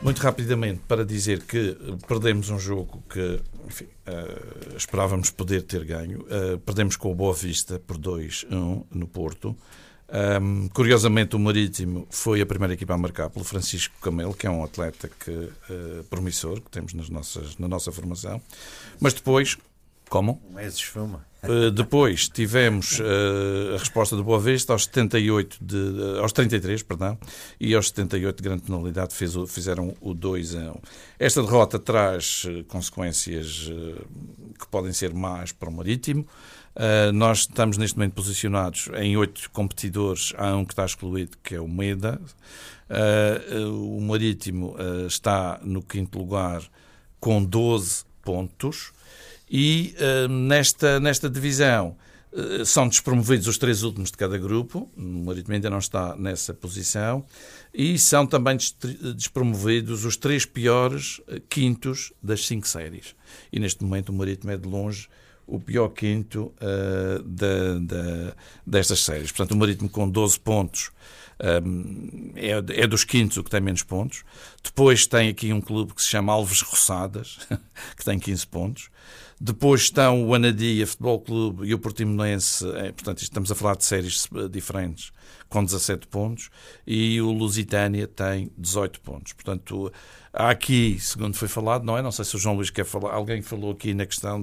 Muito rapidamente, para dizer que perdemos um jogo que, enfim, esperávamos poder ter ganho. Perdemos com o Boa Vista por 2-1 no Porto. Curiosamente, o Marítimo foi a primeira equipa a marcar pelo Francisco Camelo, que é um atleta promissor, que temos na nossa formação. Mas depois... Como? Depois tivemos a resposta do Boa Vista aos 33, e aos 78 de grande penalidade fizeram o 2-1. Esta derrota traz consequências que podem ser más para o Marítimo. Nós estamos neste momento posicionados em 8 competidores. Há um que está excluído, que é o Meda. O Marítimo está no 5º lugar com 12 pontos. E nesta divisão são despromovidos os 3 últimos de cada grupo. O Marítimo ainda não está nessa posição. E são também despromovidos os 3 piores quintos das 5 séries. E neste momento o Marítimo é de longe o pior quinto destas séries. Portanto, o Marítimo com 12 pontos é dos quintos o que tem menos pontos. Depois tem aqui um clube que se chama Alves Roçadas, que tem 15 pontos. Depois estão o Anadia Futebol Clube e o Portimonense, portanto estamos a falar de séries diferentes, com 17 pontos, e o Lusitânia tem 18 pontos. Portanto, há aqui, segundo foi falado, não é? Não sei se o João Luís quer falar, alguém falou aqui na questão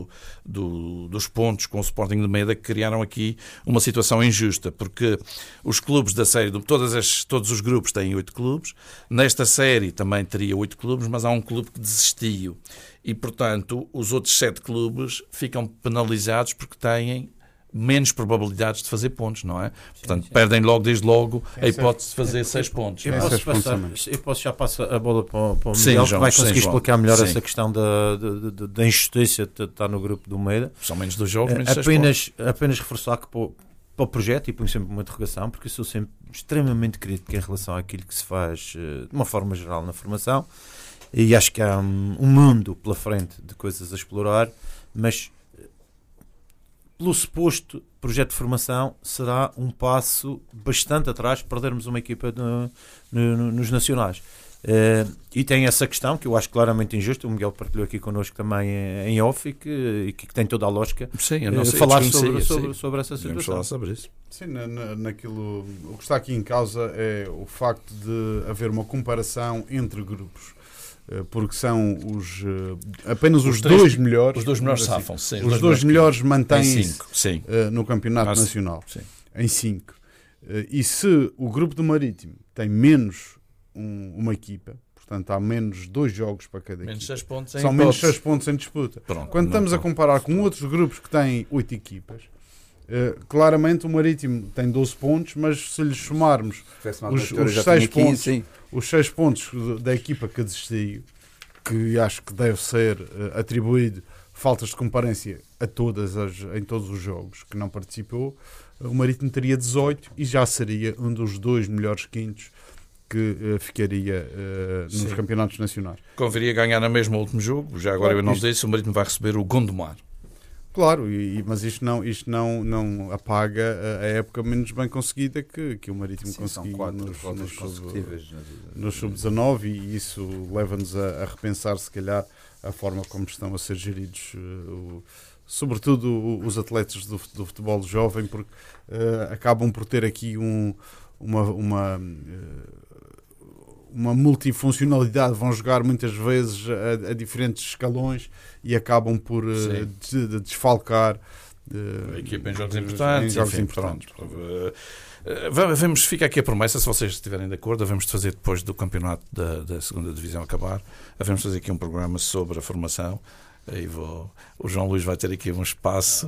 dos pontos com o Sporting de Meida, que criaram aqui uma situação injusta, porque os clubes da série, todos os grupos têm 8 clubes, nesta série também teria 8 clubes, mas há um clube que desistiu. E, portanto, os outros 7 clubes ficam penalizados porque têm menos probabilidades de fazer pontos, não é? Portanto, perdem desde logo a hipótese de fazer 6 pontos. Eu posso já passar a bola para o Miguel, que vai conseguir explicar melhor essa questão da injustiça de estar no grupo do Meida. São menos 2 jogos, menos 6 pontos. Apenas reforçar que para o projeto, e ponho sempre uma interrogação, porque eu sou sempre extremamente crítico em relação àquilo que se faz de uma forma geral na formação, e acho que há um mundo pela frente de coisas a explorar, mas pelo suposto projeto de formação será um passo bastante atrás perdermos uma equipa nos nacionais. E tem essa questão que eu acho claramente injusta. O Miguel partilhou aqui connosco também em off, e que tem toda a lógica. Sim, eu não sei, falar sobre essa situação. Vamos falar sobre isso. Sim, o que está aqui em causa é o facto de haver uma comparação entre grupos, porque são apenas os 2 melhores. Os 2 melhores safam-se. Os 2 melhores mantêm-se no campeonato Mas, nacional, sim. em 5. E se o grupo do Marítimo tem menos uma equipa, portanto há menos 2 jogos para cada menos equipa, 6 pontos são menos 6 pontos em disputa. Pronto, quando estamos a comparar com outros grupos que têm 8 equipas, claramente o Marítimo tem 12 pontos, mas se lhes somarmos os 6 pontos da equipa que desistiu, que acho que deve ser atribuído faltas de comparência em todos os jogos que não participou, o Marítimo teria 18 e já seria um dos 2 melhores quintos que ficaria nos campeonatos nacionais. Conviria ganhar no mesmo último jogo. Já agora eu não disse, o Marítimo vai receber o Gondomar. Claro, mas isto não apaga a época menos bem conseguida que o Marítimo conseguiu nos sub-19, e isso leva-nos a repensar, se calhar, a forma como estão a ser geridos, sobretudo os atletas do futebol jovem, porque acabam por ter aqui uma multifuncionalidade, vão jogar muitas vezes a diferentes escalões e acabam por desfalcar a equipa em jogos importantes. Fica aqui a promessa, se vocês estiverem de acordo, havemos de fazer depois do campeonato da segunda divisão acabar, havemos de fazer aqui um programa sobre a formação. Aí o João Luís vai ter aqui um espaço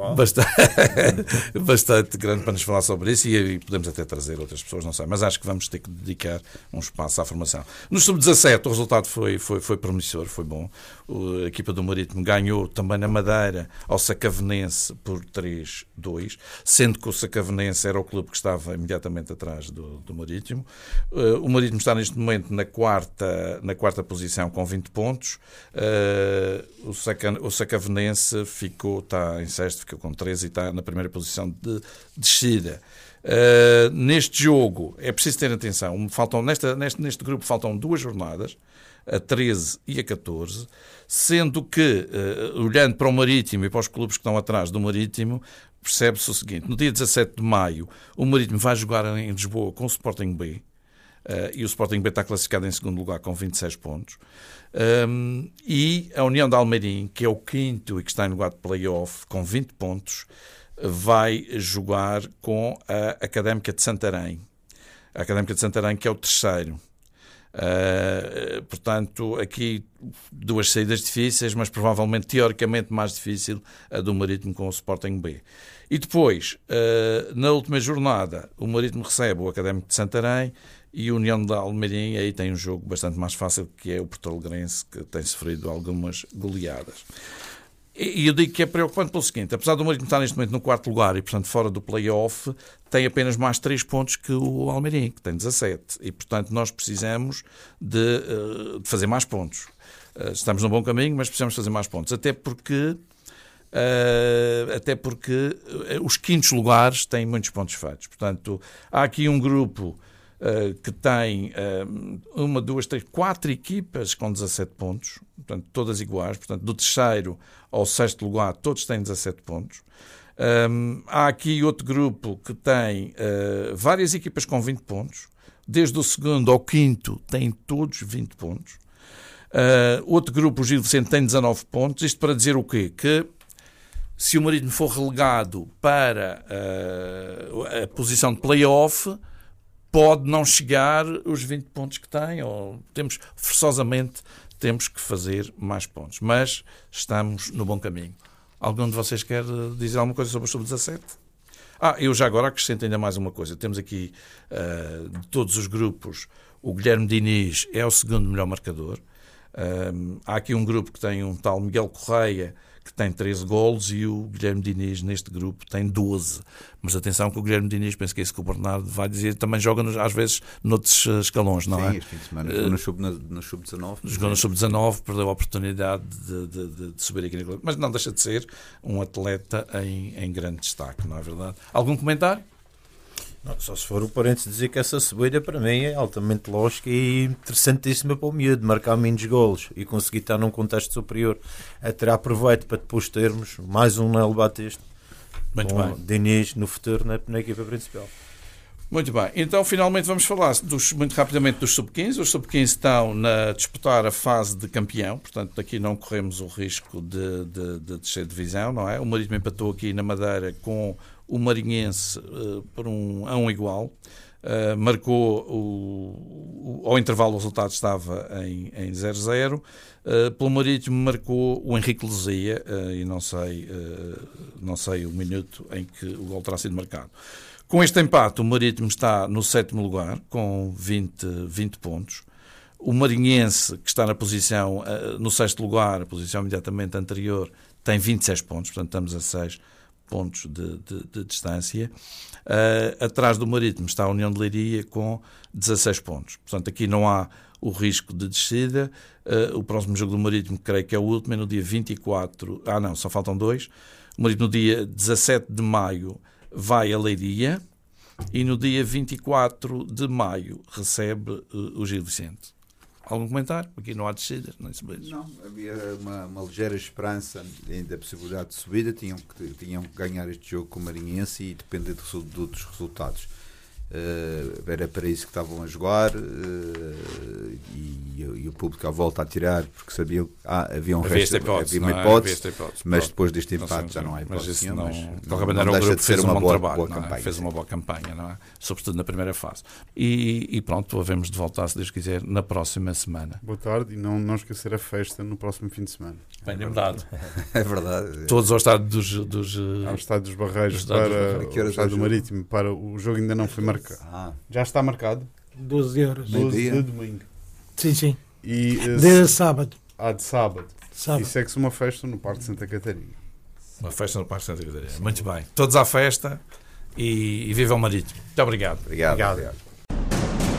bastante grande para nos falar sobre isso, e podemos até trazer outras pessoas, não sei, mas acho que vamos ter que dedicar um espaço à formação. No sub-17 o resultado foi promissor, foi bom. A equipa do Marítimo ganhou também na Madeira ao Sacavenense por 3-2, sendo que o Sacavenense era o clube que estava imediatamente atrás do Marítimo. O Marítimo está neste momento na quarta posição com 20 pontos. O Sacavenense está em sexto, ficou com 13 e está na primeira posição de descida. Neste jogo é preciso ter atenção. Neste grupo faltam 2 jornadas, a 13 e a 14, sendo que, olhando para o Marítimo e para os clubes que estão atrás do Marítimo, percebe-se o seguinte: no dia 17 de maio o Marítimo vai jogar em Lisboa com o Sporting B, e o Sporting B está classificado em segundo lugar com 26 pontos. E a União de Almeirim, que é o quinto e que está em lugar de play-off, com 20 pontos, vai jogar com a Académica de Santarém. A Académica de Santarém, que é o terceiro. Portanto, aqui 2 saídas difíceis, mas provavelmente, teoricamente, mais difícil a do Marítimo com o Sporting B. E depois, na última jornada, o Marítimo recebe o Académico de Santarém e a União de Almeirim aí tem um jogo bastante mais fácil, que é o Porto Alegrense, que tem sofrido algumas goleadas. E eu digo que é preocupante pelo seguinte: apesar do Marítimo estar neste momento no 4º lugar e, portanto, fora do play-off, tem apenas mais 3 pontos que o Almeirim, que tem 17. E, portanto, nós precisamos de fazer mais pontos. Estamos no bom caminho, mas precisamos fazer mais pontos. Até porque os quintos lugares têm muitos pontos feitos. Portanto, há aqui um grupo que tem 1, 2, 3, 4 equipas com 17 pontos, portanto, todas iguais. Portanto, do terceiro ao 6º lugar, todos têm 17 pontos. Há aqui outro grupo que tem várias equipas com 20 pontos. Desde o 2º ao 5º têm todos 20 pontos. Outro grupo, o Gil Vicente, tem 19 pontos. Isto para dizer o quê? Que se o Marítimo for relegado para a posição de play-off, pode não chegar os 20 pontos que tem, ou forçosamente temos que fazer mais pontos. Mas estamos no bom caminho. Algum de vocês quer dizer alguma coisa sobre o Sub-17? Eu já agora acrescento ainda mais uma coisa. Temos aqui, de todos os grupos, o Guilherme Diniz é o segundo melhor marcador. Há aqui um grupo que tem um tal Miguel Correia, que tem 13 golos, e o Guilherme Diniz neste grupo tem 12. Mas atenção que o Guilherme Diniz, penso que é isso que o Bernardo vai dizer, também joga às vezes noutros escalões, não é? Sim, este fim de semana jogou no Sub-19. Jogou no Sub-19, perdeu a oportunidade de subir aqui no clube. Mas não deixa de ser um atleta em grande destaque, não é verdade? Algum comentário? Não, só se for o parente dizer que essa subida para mim é altamente lógica e interessantíssima para o miúdo, marcar menos golos e conseguir estar num contexto superior, a tirar proveito para depois termos mais um Nelo Batista, muito com bem, Diniz no futuro na equipa principal. Muito bem, então finalmente vamos falar muito rapidamente dos Sub-15. Os Sub-15 estão a disputar a fase de campeão, portanto aqui não corremos o risco de descer de divisão, não é? O Marítimo empatou aqui na Madeira com o Marinhense por 1 igual, marcou ao intervalo o resultado estava em 0-0. Pelo Marítimo marcou o Henrique Luzia, e não sei o minuto em que o gol terá sido marcado. Com este empate, o Marítimo está no 7º lugar, com 20 pontos. O Marinhense, que está na posição, no 6º lugar, a posição imediatamente anterior, tem 26 pontos, portanto estamos a 6 pontos de distância. Atrás do Marítimo está a União de Leiria com 16 pontos. Portanto, aqui não há o risco de descida. O próximo jogo do Marítimo, creio que é o último, é no dia 24. Só faltam 2. O Marítimo, no dia 17 de maio, vai a Leiria, e no dia 24 de maio recebe o Gil Vicente. Algum comentário? Aqui não há descidas, nem subidas. Não, havia uma ligeira esperança da possibilidade de subida. Tinham que ganhar este jogo com o Marinhense e depender dos resultados. Era para isso que estavam a jogar, e o público à volta a tirar, porque sabia que havia uma hipótese, mas depois deste empate já não há hipótese. Não deixa de ser uma boa campanha. Fez uma boa campanha, não é? Sobretudo na primeira fase. E pronto, havemos de voltar, se Deus quiser, na próxima semana. Boa tarde, e não esquecer a festa no próximo fim de semana. Bem lembrado. É verdade. Todos ao estádio ao estádio dos Barreiros, para o estádio do Marítimo, para o jogo ainda não foi marcado. Já está marcado? 12 horas. 12 de domingo. Sim. E, de sábado. De sábado. E segue-se uma festa no Parque de Santa Catarina. Uma festa no Parque de Santa Catarina. Muito bem. Todos à festa e viva o Marítimo. Muito obrigado. Obrigado.